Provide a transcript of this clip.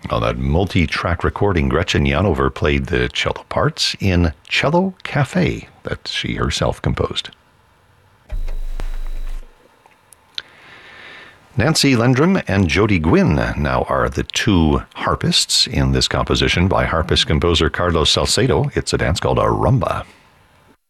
On that multi-track recording, Gretchen Janover played the cello parts in Cello Cafe that she herself composed. Nancy Lendrum and Jody Gwynn now are the two harpists in this composition by harpist composer Carlos Salcedo. It's a dance called a rumba.